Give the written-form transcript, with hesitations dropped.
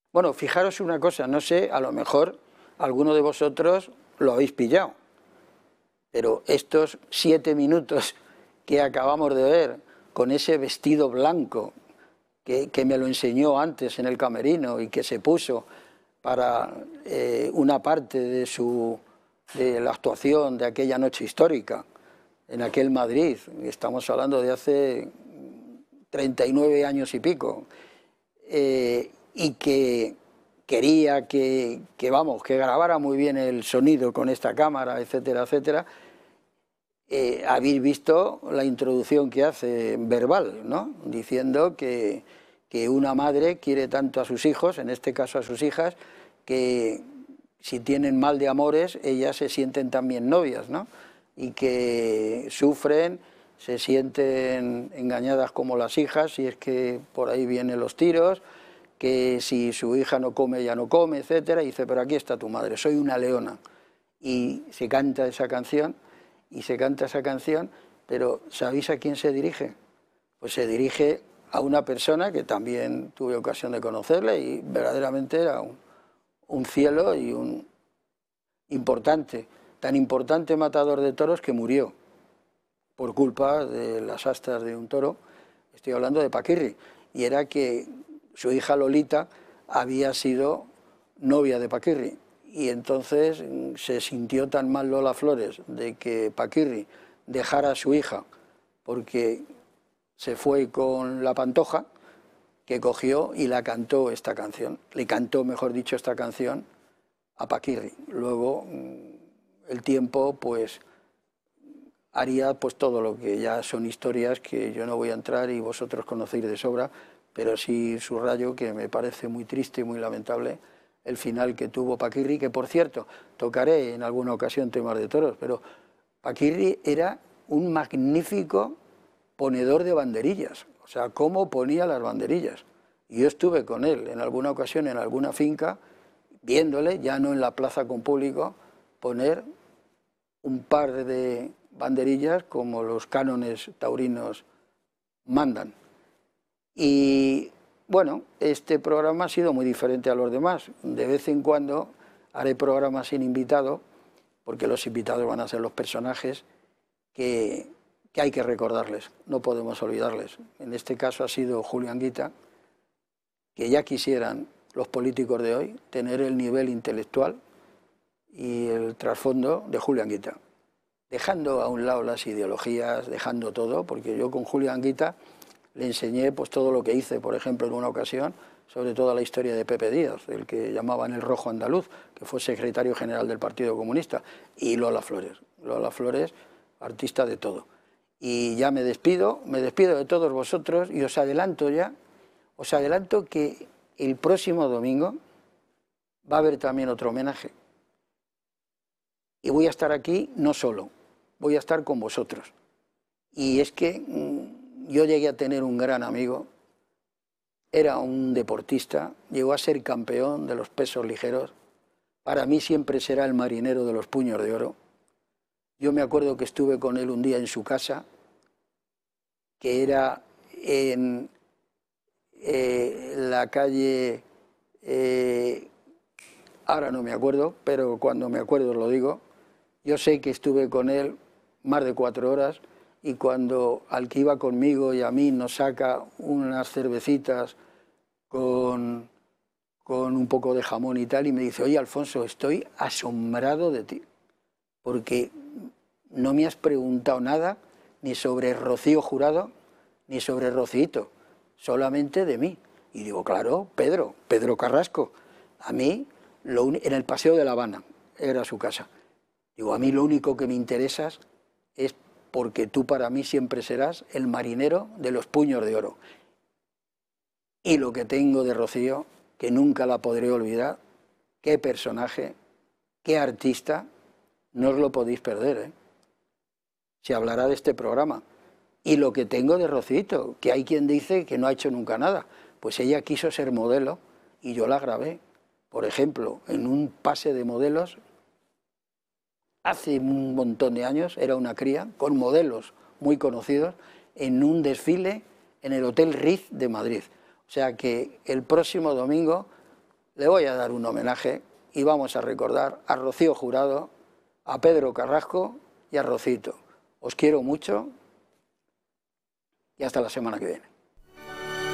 Bueno, fijaros una cosa, no sé, a lo mejor alguno de vosotros lo habéis pillado, pero estos 7 minutos que acabamos de ver con ese vestido blanco que me lo enseñó antes en el camerino y que se puso para una parte de la actuación de aquella noche histórica en aquel Madrid, estamos hablando de hace 39 años y pico, y que quería que grabara muy bien el sonido con esta cámara, etcétera, etcétera. Habéis visto la introducción que hace verbal, ¿no? Diciendo que una madre quiere tanto a sus hijos, en este caso a sus hijas, que si tienen mal de amores, ellas se sienten también novias, ¿no? Y que sufren, se sienten engañadas como las hijas, si es que por ahí vienen los tiros, que si su hija no come, ella no come, etcétera. Y dice, pero aquí está tu madre, soy una leona. Y se canta esa canción, pero ¿sabéis a quién se dirige? Pues se dirige a una persona que también tuve ocasión de conocerle y verdaderamente era un cielo y un importante, tan importante matador de toros que murió por culpa de las astas de un toro. Estoy hablando de Paquirri, y era que su hija Lolita había sido novia de Paquirri, y entonces se sintió tan mal Lola Flores de que Paquirri dejara a su hija porque se fue con la Pantoja, que cogió y la cantó esta canción, le cantó, mejor dicho, esta canción a Paquirri. Luego el tiempo pues haría pues todo lo que ya son historias que yo no voy a entrar y vosotros conocéis de sobra, pero sí subrayo que me parece muy triste y muy lamentable el final que tuvo Paquirri, que por cierto, tocaré en alguna ocasión temas de toros, pero Paquirri era un magnífico ponedor de banderillas, o sea, cómo ponía las banderillas. Y yo estuve con él en alguna ocasión en alguna finca, viéndole, ya no en la plaza con público, poner un par de banderillas como los cánones taurinos mandan. Y bueno, este programa ha sido muy diferente a los demás. De vez en cuando haré programas sin invitado, porque los invitados van a ser los personajes que hay que recordarles, no podemos olvidarles. En este caso ha sido Julio Anguita, que ya quisieran los políticos de hoy tener el nivel intelectual y el trasfondo de Julio Anguita, dejando a un lado las ideologías, dejando todo, porque yo con Julio Anguita le enseñé pues todo lo que hice, por ejemplo, en una ocasión, sobre toda la historia de Pepe Díaz, el que llamaban el Rojo Andaluz, que fue secretario general del Partido Comunista, y Lola Flores, artista de todo. Y ya me despido de todos vosotros y os adelanto que el próximo domingo va a haber también otro homenaje. Y voy a estar aquí no solo, voy a estar con vosotros. Y es que yo llegué a tener un gran amigo, era un deportista, llegó a ser campeón de los pesos ligeros, para mí siempre será el marinero de los puños de oro. Yo me acuerdo que estuve con él un día en su casa, que era en la calle, ahora no me acuerdo, pero cuando me acuerdo os lo digo. Yo sé que estuve con él más de 4 horas, y cuando al que iba conmigo y a mí nos saca unas cervecitas con un poco de jamón y tal, y me dice, oye Alfonso, estoy asombrado de ti, porque no me has preguntado nada ni sobre Rocío Jurado ni sobre Rocito, solamente de mí. Y digo, claro, Pedro Carrasco, a mí, en el Paseo de La Habana, era su casa. Digo, a mí lo único que me interesa es porque tú para mí siempre serás el marinero de los puños de oro. Y lo que tengo de Rocío, que nunca la podré olvidar, qué personaje, qué artista, no os lo podéis perder, ¿eh? Se hablará de este programa. Y lo que tengo de Rocito, que hay quien dice que no ha hecho nunca nada, pues ella quiso ser modelo y yo la grabé. Por ejemplo, en un pase de modelos, hace un montón de años, era una cría, con modelos muy conocidos, en un desfile en el Hotel Ritz de Madrid. O sea que el próximo domingo le voy a dar un homenaje y vamos a recordar a Rocío Jurado, a Pedro Carrasco y a Rocito. Os quiero mucho y hasta la semana que viene.